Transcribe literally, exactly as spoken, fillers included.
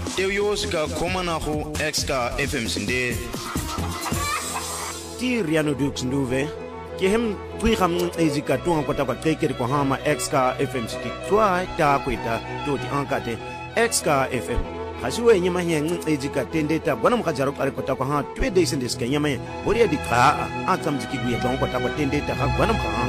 Tewios ka komanaho exka F M sinde. Ti riano dux nduve. Kehem tui ham ezika tunga kota kwa teke kwa hama exka F M siti. Tua ta kwita to di ankate exka F M. Hasiwe nyama hiya ezika tendeta bwana mkajarok ale kota kwa ha twe days in this Kenya me. Bori adi ka atam ziki guya kwa kota kwa tendeta ha bwana mka.